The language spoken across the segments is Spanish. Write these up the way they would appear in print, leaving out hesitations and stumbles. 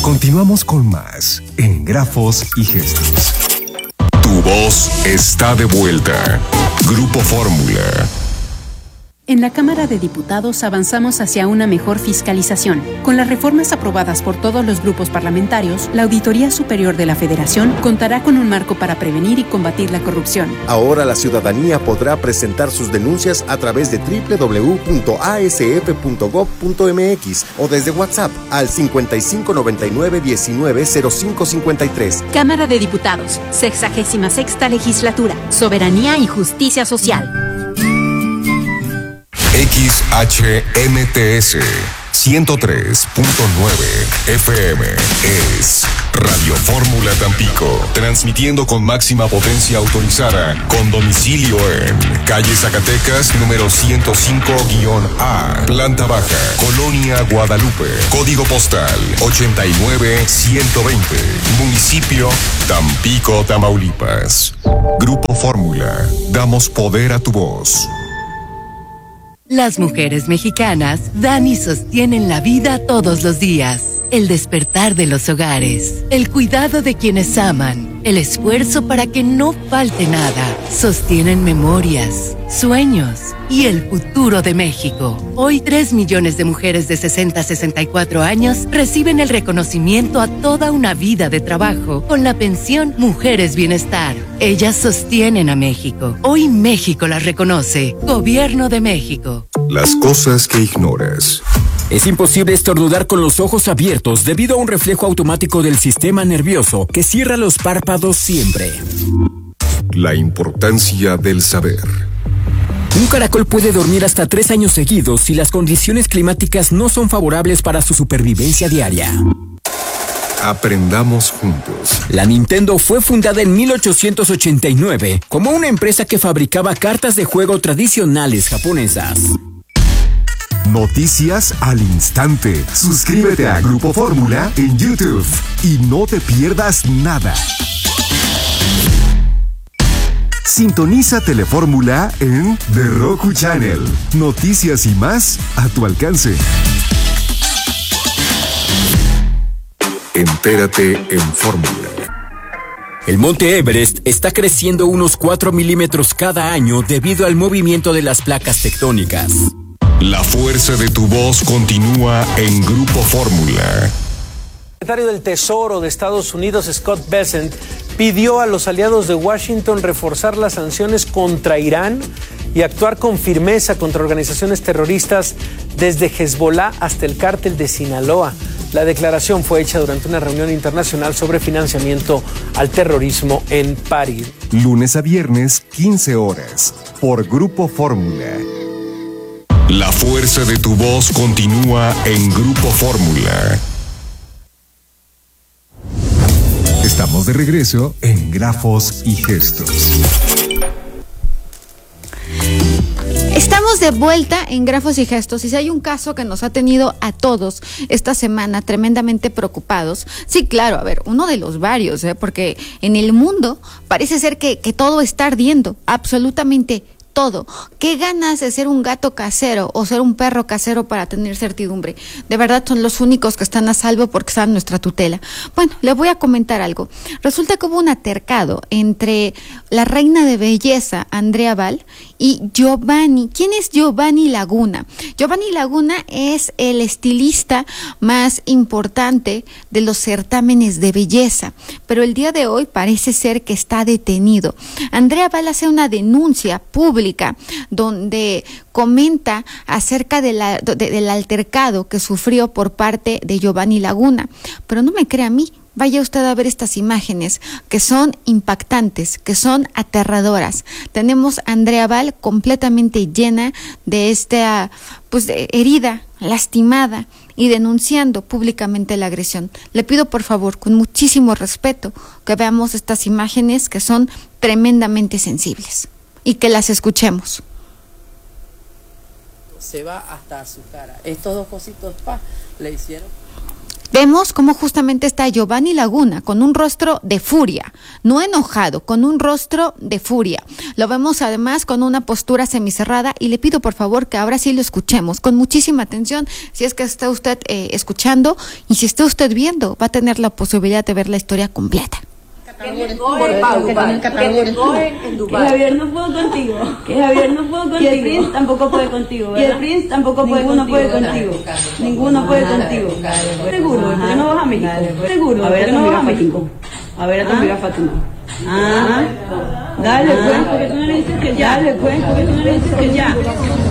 Continuamos con más en Grafos y Gestos. Tu voz está de vuelta. Grupo Fórmula. En la Cámara de Diputados avanzamos hacia una mejor fiscalización. Con las reformas aprobadas por todos los grupos parlamentarios, la Auditoría Superior de la Federación contará con un marco para prevenir y combatir la corrupción. Ahora la ciudadanía podrá presentar sus denuncias a través de www.asf.gov.mx o desde WhatsApp al 5599-190553. Cámara de Diputados, 66ª Legislatura, Soberanía y Justicia Social. XHNTS 103.9 FM es Radio Fórmula Tampico, transmitiendo con máxima potencia autorizada, con domicilio en calle Zacatecas, número 105-A, planta baja, Colonia Guadalupe, código postal 89120, municipio Tampico, Tamaulipas. Grupo Fórmula, damos poder a tu voz. Las mujeres mexicanas dan y sostienen la vida todos los días. El despertar de los hogares, el cuidado de quienes aman, el esfuerzo para que no falte nada. Sostienen memorias, sueños y el futuro de México. Hoy 3 millones de mujeres de 60 a 64 años reciben el reconocimiento a toda una vida de trabajo con la pensión Mujeres Bienestar. Ellas sostienen a México. Hoy México las reconoce. Gobierno de México. Las cosas que ignoras. Es imposible estornudar con los ojos abiertos debido a un reflejo automático del sistema nervioso que cierra los párpados siempre. La importancia del saber. Un caracol puede dormir hasta 3 años seguidos si las condiciones climáticas no son favorables para su supervivencia diaria. Aprendamos juntos. La Nintendo fue fundada en 1889 como una empresa que fabricaba cartas de juego tradicionales japonesas. Noticias al instante. Suscríbete a Grupo Fórmula en YouTube y no te pierdas nada. Sintoniza Telefórmula en The Roku Channel. Noticias y más a tu alcance. Entérate en Fórmula. El monte Everest está creciendo unos 4 milímetros cada año debido al movimiento de las placas tectónicas. La fuerza de tu voz continúa en Grupo Fórmula. El secretario del Tesoro de Estados Unidos, Scott Bessent, pidió a los aliados de Washington reforzar las sanciones contra Irán y actuar con firmeza contra organizaciones terroristas desde Hezbollah hasta el cártel de Sinaloa. La declaración fue hecha durante una reunión internacional sobre financiamiento al terrorismo en París. Lunes a viernes, 15 horas, por Grupo Fórmula. La fuerza de tu voz continúa en Grupo Fórmula. Estamos de regreso en Grafos y Gestos. Estamos de vuelta en Grafos y Gestos, y si hay un caso que nos ha tenido a todos esta semana tremendamente preocupados, sí, claro, a ver, uno de los varios, porque en el mundo parece ser que todo está ardiendo, absolutamente todo. ¿Qué ganas de ser un gato casero o ser un perro casero para tener certidumbre? De verdad son los únicos que están a salvo porque están en nuestra tutela. Bueno, le voy a comentar algo. Resulta que hubo un altercado entre la reina de belleza, Andrea Val, y Giovanni. ¿Quién es Giovanni Laguna? Giovanni Laguna es el estilista más importante de los certámenes de belleza, pero el día de hoy parece ser que está detenido. Andrea Val hace una denuncia pública donde comenta acerca del altercado que sufrió por parte de Giovanni Laguna, pero no me crea a mí. Vaya usted a ver estas imágenes que son impactantes, que son aterradoras. Tenemos a Andrea Val completamente llena de esta herida, lastimada y denunciando públicamente la agresión. Le pido por favor, con muchísimo respeto, que veamos estas imágenes que son tremendamente sensibles y que las escuchemos. Se va hasta su cara. Estos dos cositos le hicieron. Vemos cómo justamente está Giovanni Laguna con un rostro de furia, no enojado, con un rostro de furia. Lo vemos además con una postura semicerrada y le pido por favor que ahora sí lo escuchemos con muchísima atención, si es que está usted escuchando y si está usted viendo, va a tener la posibilidad de ver la historia completa. Por Paupa, que te cogen en Dubái. Que Javier no puedo contigo. Y el Prince tampoco puede contigo, ¿verdad? Y el Prince tampoco puede contigo. Ninguno puede contigo. Seguro, ¿por qué no vas a México? Seguro, ¿por qué no vas a México? A ver a tu amiga Fátima. Dale pues, porque tú no le dices que ya. Dale pues, porque tú no le dices que ya.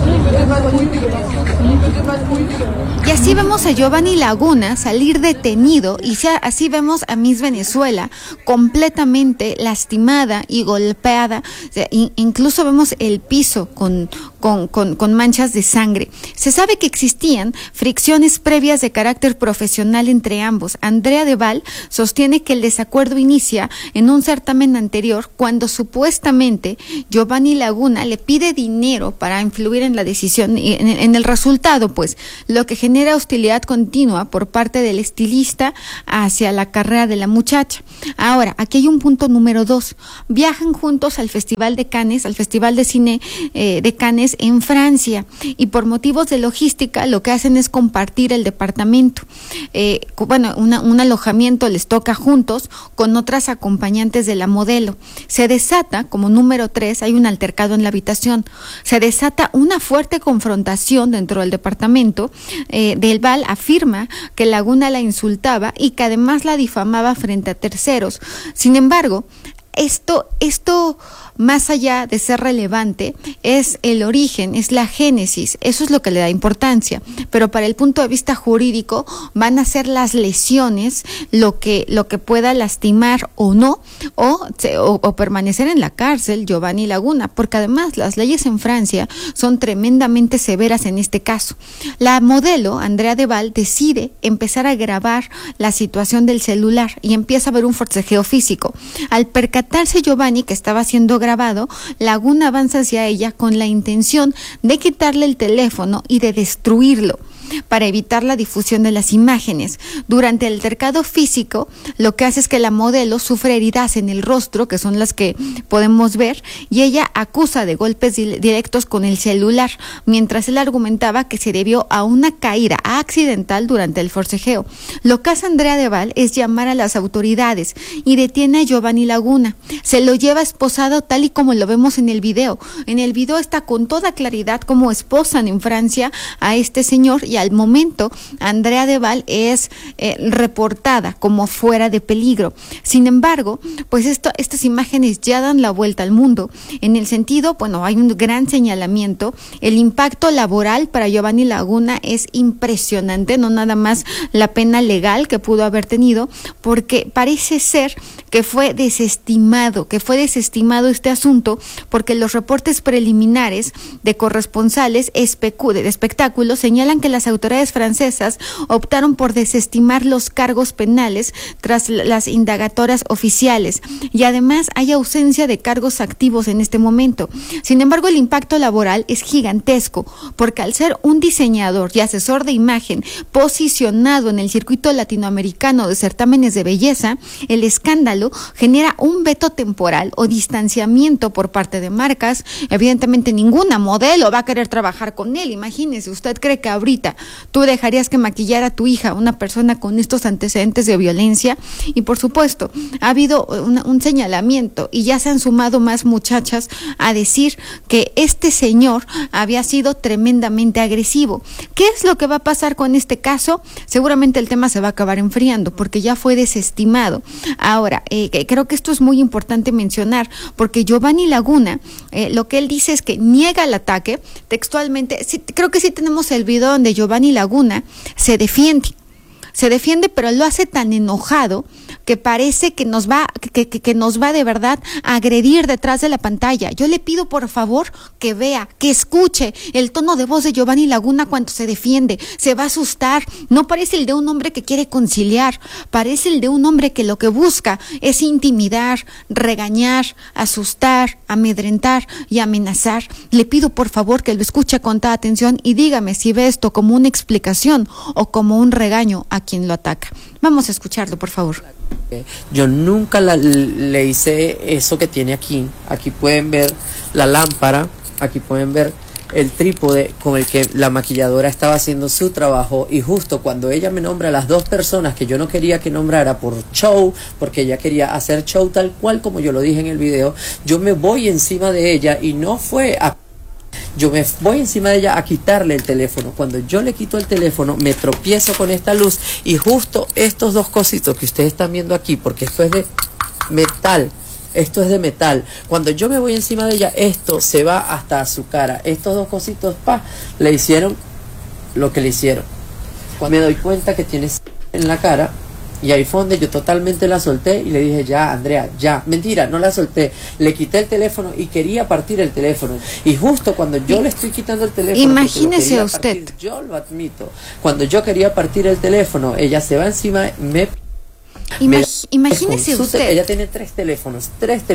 Y así vemos a Giovanni Laguna salir detenido y así vemos a Miss Venezuela completamente lastimada y golpeada. O sea, incluso vemos el piso con manchas de sangre. Se sabe que existían fricciones previas de carácter profesional entre ambos. Andrea Deval sostiene que el desacuerdo inicia en un certamen anterior cuando supuestamente Giovanni Laguna le pide dinero para influir en la decisión, en el resultado, pues, lo que genera hostilidad continua por parte del estilista hacia la carrera de la muchacha. Ahora, aquí hay un punto número 2. Viajan juntos al Festival de Cannes, al Festival de Cine de Cannes en Francia, y por motivos de logística lo que hacen es compartir el departamento. Un alojamiento les toca juntos con otras acompañantes de la modelo. Se desata, como número 3, hay un altercado en la habitación. Se desata una fuerte confrontación dentro del departamento. Del Val afirma que Laguna la insultaba y que además la difamaba frente a terceros. Sin embargo, esto más allá de ser relevante, es el origen, es la génesis, eso es lo que le da importancia, pero para el punto de vista jurídico van a ser las lesiones lo que pueda lastimar o no, o permanecer en la cárcel Giovanni Laguna, porque además las leyes en Francia son tremendamente severas en este caso. La modelo, Andrea Deval, decide empezar a grabar la situación del celular y empieza a ver un forcejeo físico. Al percatarse Giovanni que estaba siendo grabado, Laguna avanza hacia ella con la intención de quitarle el teléfono y de destruirlo para evitar la difusión de las imágenes. Durante el altercado físico, lo que hace es que la modelo sufre heridas en el rostro, que son las que podemos ver, y ella acusa de golpes directos con el celular, mientras él argumentaba que se debió a una caída accidental durante el forcejeo. Lo que hace Andrea Deval es llamar a las autoridades y detiene a Giovanni Laguna. Se lo lleva esposado tal y como lo vemos en el video. En el video está con toda claridad cómo esposan en Francia a este señor, y al momento Andrea Deval es reportada como fuera de peligro. Sin embargo, pues estas imágenes ya dan la vuelta al mundo, en el sentido, hay un gran señalamiento. El impacto laboral para Giovanni Laguna es impresionante, no nada más la pena legal que pudo haber tenido, porque parece ser que fue desestimado este asunto, porque los reportes preliminares de corresponsales de espectáculos señalan que las autoridades francesas optaron por desestimar los cargos penales tras las indagatorias oficiales, y además hay ausencia de cargos activos en este momento. Sin embargo, el impacto laboral es gigantesco, porque al ser un diseñador y asesor de imagen posicionado en el circuito latinoamericano de certámenes de belleza, el escándalo genera un veto temporal o distanciamiento por parte de marcas. Evidentemente ninguna modelo va a querer trabajar con él. Imagínese, ¿usted cree que ahorita tú dejarías que maquillara a tu hija una persona con estos antecedentes de violencia? Y por supuesto, ha habido un señalamiento, y ya se han sumado más muchachas a decir que este señor había sido tremendamente agresivo. ¿Qué es lo que va a pasar con este caso? Seguramente el tema se va a acabar enfriando, porque ya fue desestimado. Ahora, creo que esto es muy importante mencionar, porque Giovanni Laguna, lo que él dice es que niega el ataque textualmente. Sí, creo que sí tenemos el video donde Giovanni Laguna se defiende, pero lo hace tan enojado que parece que nos va de verdad a agredir detrás de la pantalla. Yo le pido por favor que vea, que escuche el tono de voz de Giovanni Laguna cuando se defiende. Se va a asustar. No parece el de un hombre que quiere conciliar, parece el de un hombre que lo que busca es intimidar, regañar, asustar, amedrentar y amenazar. Le pido por favor que lo escuche con toda atención y dígame si ve esto como una explicación o como un regaño a quien lo ataca. Vamos a escucharlo, por favor. Yo nunca le hice eso que tiene aquí. Aquí pueden ver la lámpara, aquí pueden ver el trípode con el que la maquilladora estaba haciendo su trabajo, y justo cuando ella me nombra a las dos personas que yo no quería que nombrara por show, porque ella quería hacer show tal cual como yo lo dije en el video, yo me voy encima de ella y no fue a... Yo me voy encima de ella a quitarle el teléfono. Cuando yo le quito el teléfono, me tropiezo con esta luz y justo estos dos cositos que ustedes están viendo aquí, porque esto es de metal, esto es de metal. Cuando yo me voy encima de ella, esto se va hasta su cara. Estos dos cositos, le hicieron lo que le hicieron. Cuando me doy cuenta que tiene en la cara, y ahí fue donde yo totalmente la solté y le dije, ya, Andrea, ya. Mentira, no la solté. Le quité el teléfono y quería partir el teléfono. Y justo cuando yo le estoy quitando el teléfono... Imagínese usted. Partir, yo lo admito. Cuando yo quería partir el teléfono, ella se va encima, imagínese usted. Ella tiene tres teléfonos,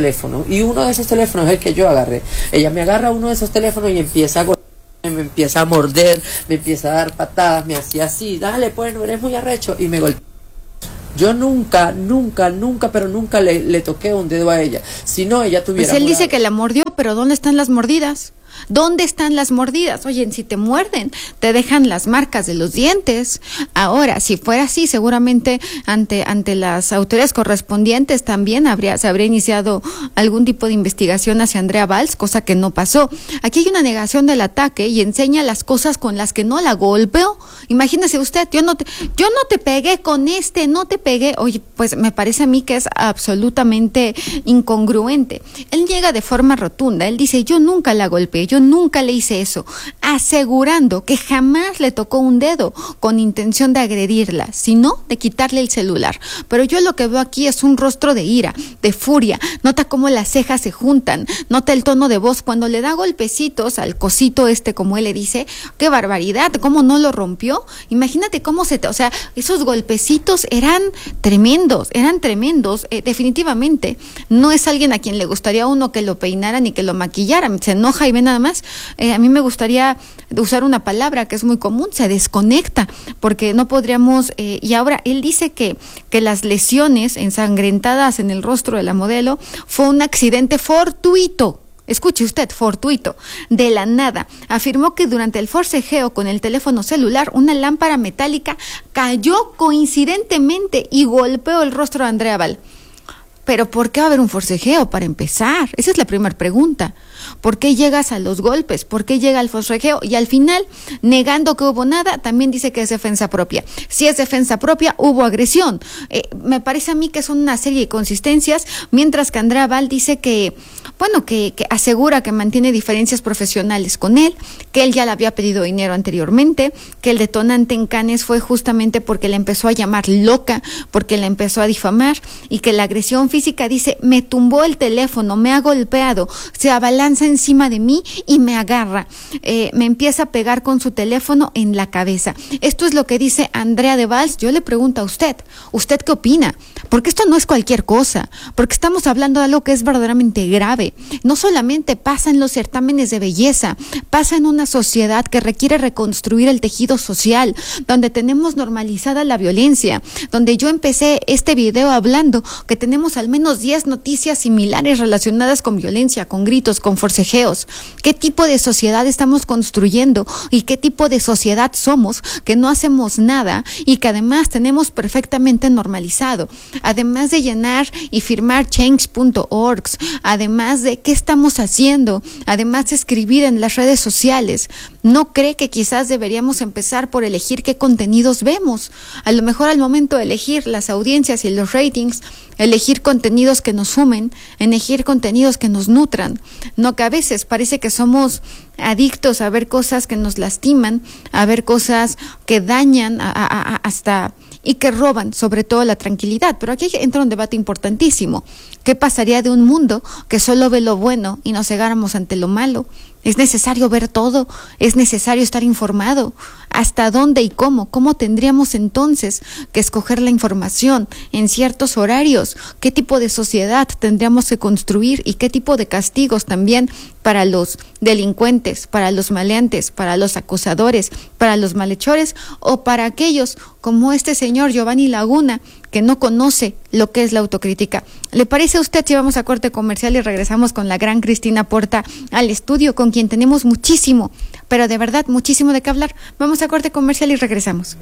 y uno de esos teléfonos es el que yo agarré. Ella me agarra uno de esos teléfonos y empieza a me empieza a morder, me empieza a dar patadas, me hacía así, dale, pues no eres muy arrecho, y me golpeó. Yo nunca, pero nunca le toqué un dedo a ella. Si no, ella tuviera... Pues él dice que la mordió, pero ¿dónde están las mordidas? ¿Dónde están las mordidas? Oye, si te muerden, te dejan las marcas de los dientes. Ahora, si fuera así, seguramente ante las autoridades correspondientes también se habría iniciado algún tipo de investigación hacia Andrea Valls, cosa que no pasó. Aquí hay una negación del ataque y enseña las cosas con las que no la golpeó. Imagínese usted, yo no te pegué con no te pegué. Oye, pues me parece a mí que es absolutamente incongruente. Él niega de forma rotunda, él dice, yo nunca la golpeé, yo nunca le hice eso, asegurando que jamás le tocó un dedo con intención de agredirla, sino de quitarle el celular. Pero yo lo que veo aquí es un rostro de ira, de furia. Nota cómo las cejas se juntan, nota el tono de voz cuando le da golpecitos al cosito como él le dice. ¡Qué barbaridad! ¿Cómo no lo rompió? Imagínate cómo esos golpecitos eran tremendos, definitivamente. No es alguien a quien le gustaría a uno que lo peinaran y que lo maquillaran. Se enoja y ve nada más. A mí me gustaría usar una palabra que es muy común, se desconecta, porque no podríamos, y ahora él dice que las lesiones ensangrentadas en el rostro de la modelo fue un accidente fortuito. Escuche usted, fortuito, de la nada. Afirmó que durante el forcejeo con el teléfono celular, una lámpara metálica cayó coincidentemente y golpeó el rostro de Andrea Valls. Pero ¿por qué va a haber un forcejeo para empezar? Esa es la primera pregunta. ¿Por qué llegas a los golpes? ¿Por qué llega al forcejeo? Y al final, negando que hubo nada, también dice que es defensa propia. Si es defensa propia, hubo agresión. Me parece a mí que son una serie de inconsistencias, mientras que Andrea Valls dice que asegura que mantiene diferencias profesionales con él, que él ya le había pedido dinero anteriormente, que el detonante en Cannes fue justamente porque le empezó a llamar loca, porque le empezó a difamar, y que la agresión física, dice, me tumbó el teléfono, me ha golpeado, se abalanza encima de mí y me agarra, me empieza a pegar con su teléfono en la cabeza. Esto es lo que dice Andrea de Valls. Yo le pregunto a ¿usted qué opina? Porque esto no es cualquier cosa, porque estamos hablando de algo que es verdaderamente grave. No solamente pasa en los certámenes de belleza, pasa en una sociedad que requiere reconstruir el tejido social, donde tenemos normalizada la violencia, donde yo empecé este video hablando que tenemos al menos 10 noticias similares relacionadas con violencia, con gritos, con forcejeos. ¿Qué tipo de sociedad estamos construyendo y qué tipo de sociedad somos que no hacemos nada y que además tenemos perfectamente normalizado? Además de llenar y firmar change.org, además de qué estamos haciendo, además de escribir en las redes sociales, ¿no cree que quizás deberíamos empezar por elegir qué contenidos vemos? A lo mejor al momento de elegir las audiencias y los ratings, elegir contenidos que nos sumen, elegir contenidos que nos nutran. No, que a veces parece que somos adictos a ver cosas que nos lastiman, a ver cosas que dañan hasta y que roban sobre todo la tranquilidad. Pero aquí entra un debate importantísimo. ¿Qué pasaría de un mundo que solo ve lo bueno y nos cegáramos ante lo malo? ¿Es necesario ver todo? ¿Es necesario estar informado? ¿Hasta dónde y cómo? ¿Cómo tendríamos entonces que escoger la información en ciertos horarios? ¿Qué tipo de sociedad tendríamos que construir y qué tipo de castigos también para los delincuentes, para los maleantes, para los acusadores, para los malhechores o para aquellos como este señor Giovanni Laguna, que no conoce lo que es la autocrítica? ¿Le parece a usted si vamos a corte comercial y regresamos con la gran Cristina Porta al estudio, con quien tenemos muchísimo, pero de verdad muchísimo de qué hablar? Vamos a corte comercial y regresamos.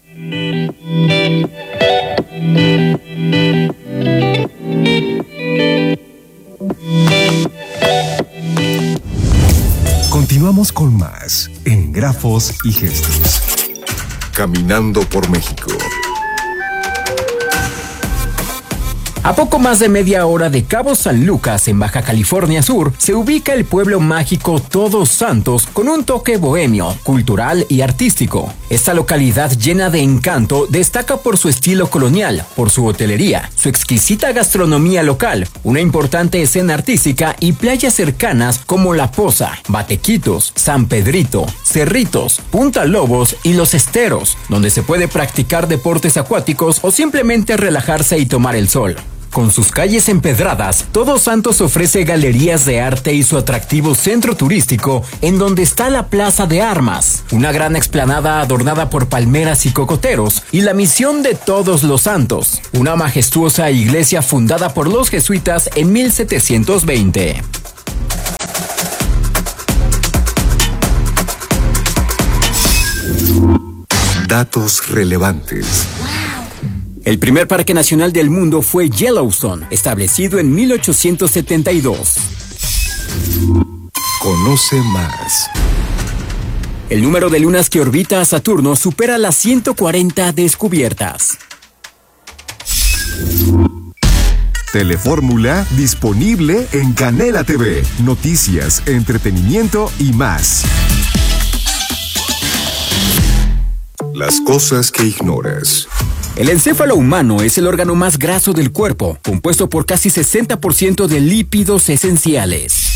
Continuamos con más en Grafos y Gestos. Caminando por México. A poco más de media hora de Cabo San Lucas, en Baja California Sur, se ubica el pueblo mágico Todos Santos con un toque bohemio, cultural y artístico. Esta localidad llena de encanto destaca por su estilo colonial, por su hotelería, su exquisita gastronomía local, una importante escena artística y playas cercanas como La Poza, Batequitos, San Pedrito, Cerritos, Punta Lobos y Los Esteros, donde se puede practicar deportes acuáticos o simplemente relajarse y tomar el sol. Con sus calles empedradas, Todos Santos ofrece galerías de arte y su atractivo centro turístico, en donde está la Plaza de Armas, una gran explanada adornada por palmeras y cocoteros, y la Misión de Todos los Santos, una majestuosa iglesia fundada por los jesuitas en 1720. Datos relevantes. El primer parque nacional del mundo fue Yellowstone, establecido en 1872. Conoce más. El número de lunas que orbita a Saturno supera las 140 descubiertas. Telefórmula disponible en Canela TV. Noticias, entretenimiento y más. Las cosas que ignoras. El encéfalo humano es el órgano más graso del cuerpo, compuesto por casi 60% de lípidos esenciales.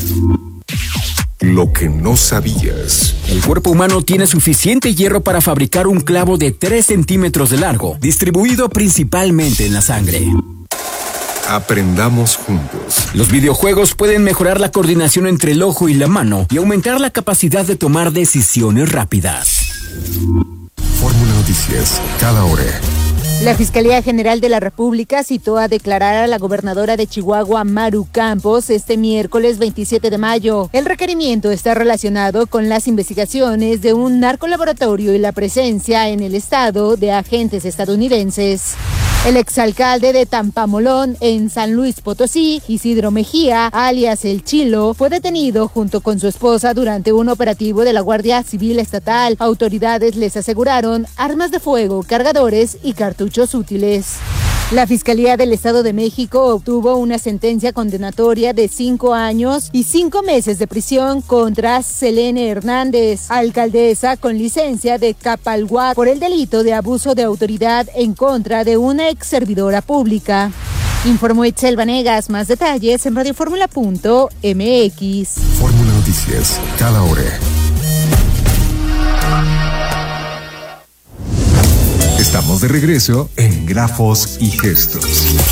Lo que no sabías. El cuerpo humano tiene suficiente hierro para fabricar un clavo de 3 centímetros de largo, distribuido principalmente en la sangre. Aprendamos juntos. Los videojuegos pueden mejorar la coordinación entre el ojo y la mano y aumentar la capacidad de tomar decisiones rápidas. Fórmula Noticias, cada hora. La Fiscalía General de la República citó a declarar a la gobernadora de Chihuahua, Maru Campos, este miércoles 27 de mayo. El requerimiento está relacionado con las investigaciones de un narcolaboratorio y la presencia en el estado de agentes estadounidenses. El exalcalde de Tampamolón, en San Luis Potosí, Isidro Mejía, alias El Chilo, fue detenido junto con su esposa durante un operativo de la Guardia Civil Estatal. Autoridades les aseguraron armas de fuego, cargadores y cartuchos útiles. La Fiscalía del Estado de México obtuvo una sentencia condenatoria de 5 años y 5 meses de prisión contra Selene Hernández, alcaldesa con licencia de Capalhuac, por el delito de abuso de autoridad en contra de una ex servidora pública. Informó Itzel Vanegas. Más detalles en radioformula.mx. Fórmula Noticias, cada hora. Estamos de regreso en Grafos y Gestos.